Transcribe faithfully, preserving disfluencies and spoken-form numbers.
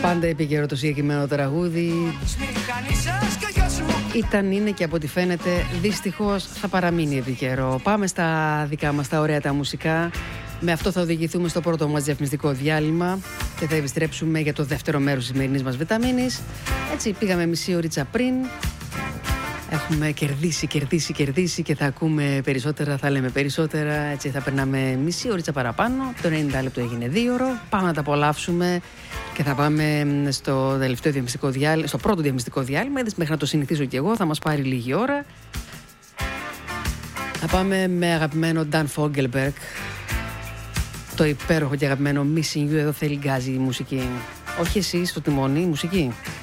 Πάντα επίκαιρο το συγκεκριμένο τραγούδι. Ήταν, είναι και από ό,τι φαίνεται δυστυχώς θα παραμείνει επίκαιρο. Πάμε στα δικά μας, τα ωραία τα μουσικά. Με αυτό θα οδηγηθούμε στο πρώτο μας διαφημιστικό διάλειμμα και θα επιστρέψουμε για το δεύτερο μέρος της σημερινής μας βιταμίνης. Έτσι πήγαμε μισή ωρίτσα πριν. Έχουμε κερδίσει, κερδίσει, κερδίσει και θα ακούμε περισσότερα, θα λέμε περισσότερα. Έτσι θα περνάμε μισή ωρίτσα παραπάνω. Το ενενήντα λεπτό έγινε δύο ώρο. Πάμε να τα απολαύσουμε και θα πάμε στο τελευταίο διαφημιστικό διάλειμμα, στο πρώτο διαφημιστικό διάλειμμα. Είδες, μέχρι να το συνηθίσω κι εγώ, θα μας πάρει λίγη ώρα. Θα πάμε με αγαπημένο Dan Fogelberg. Το υπέροχο και αγαπημένο Missing You. Εδώ θέλει γκάζι η μουσική. Όχι εσείς στο τιμόνι, η μουσική.